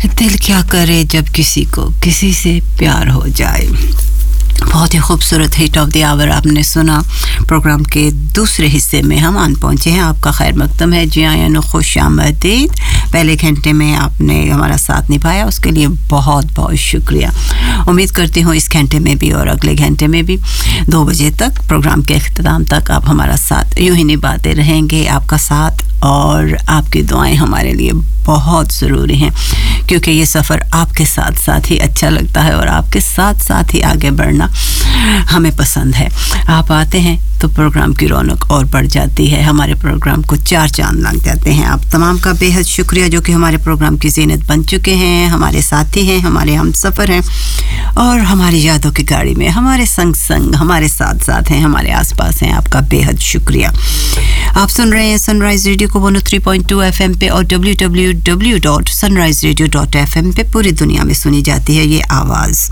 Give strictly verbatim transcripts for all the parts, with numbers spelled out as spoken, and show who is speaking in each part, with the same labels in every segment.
Speaker 1: दिल क्या करे जब किसी को किसी से प्यार हो जाए। बहुत ही खूबसूरत हिट ऑफ द आवर आपने सुना। प्रोग्राम के दूसरे हिस्से में हम आन पहुंचे हैं। आपका खैर मकदम है जी आयानो, खुश आमदीद। पहले घंटे में आपने हमारा साथ निभाया, उसके लिए बहुत बहुत शुक्रिया। उम्मीद करती हूँ इस घंटे में भी और अगले घंटे में भी दो बजे तक प्रोग्राम के अख्ताम तक आप हमारा साथ यूं ही निभाते रहेंगे। आपका साथ और आपकी दुआएं हमारे लिए बहुत ज़रूरी हैं, क्योंकि ये सफ़र आपके साथ साथ ही अच्छा लगता है और आपके साथ साथ ही आगे बढ़ना हमें पसंद है। आप आते हैं तो प्रोग्राम की रौनक और बढ़ जाती है, हमारे प्रोग्राम को चार चांद लग जाते हैं। आप तमाम का बेहद शुक्रिया जो कि हमारे प्रोग्राम की ज़ीनत बन चुके हैं, हमारे साथी हैं, हमारे हम सफ़र हैं और हमारी यादों की गाड़ी में हमारे संग संग हमारे साथ साथ हैं, हमारे आसपास हैं। आपका बेहद शुक्रिया। आप सुन रहे हैं सनराइज़ रेडियो को one O three point two F M पे और W W W dot sunrise radio dot F M पे पूरी दुनिया में सुनी जाती है ये आवाज़।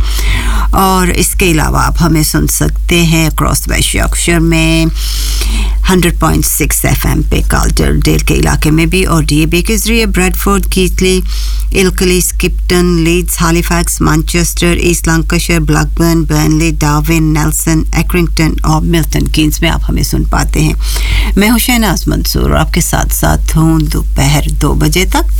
Speaker 1: और इसके अलावा आप हमें सुन सकते हैं अक्रॉस वेस्ट यॉर्कशायर में hundred point six F M पे कार्लटन डेल के इलाके में भी, और डी ए बी के ज़रिए Bradford, कीथली, इल्कली, स्किप्टन, Leeds, Halifax, Manchester, east Lancashire, Blackburn, Burnley, Darwin, Nelson, एक्रिंगटन और मिल्टन कीन्स में आप हमें सुन पाते हैं। मैं हूं शहनाज मंसूर और आपके साथ साथ हूं दोपहर दो बजे तक,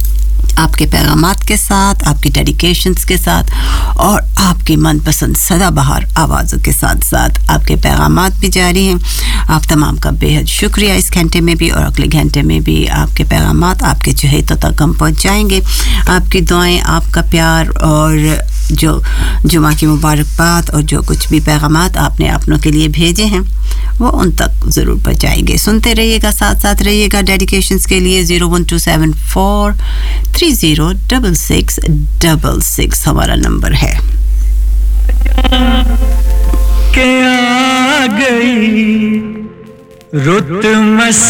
Speaker 1: आपके पैगामात के साथ, आपकी डेडिकेशंस के साथ और आपकी मनपसंद सदाबहार आवाज़ों के साथ साथ आपके पैगामात भी जारी हैं। आप तमाम का बेहद शुक्रिया। इस घंटे में भी और अगले घंटे में भी आपके पैगामात आपके चहेतों तक हम पहुँचाएँगे। आपकी दुआएं, आपका प्यार और जो जुमा की मुबारकबाद और जो कुछ भी पैगामात आपने अपनों के लिए भेजे हैं वो उन तक ज़रूर पहुँचाएंगे। सुनते रहिएगा, साथ साथ रहिएगा। डेडिकेशंस के लिए zero one two seven four three zero double six double six हमारा नंबर है।
Speaker 2: के आ गई रुत मस